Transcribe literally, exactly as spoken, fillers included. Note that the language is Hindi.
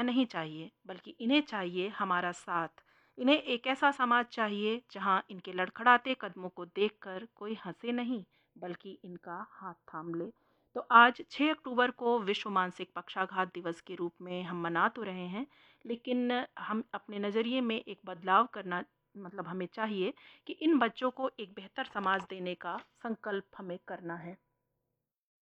नहीं चाहिए, बल्कि इन्हें चाहिए हमारा साथ। इन्हें एक ऐसा समाज चाहिए जहाँ इनके लड़खड़ाते कदमों को देखकर कोई हँसे नहीं, बल्कि इनका हाथ थाम ले। तो आज छह अक्टूबर को विश्व मानसिक पक्षाघात दिवस के रूप में हम मना तो रहे हैं, लेकिन हम अपने नज़रिए में एक बदलाव करना, मतलब हमें चाहिए कि इन बच्चों को एक बेहतर समाज देने का संकल्प हमें करना है।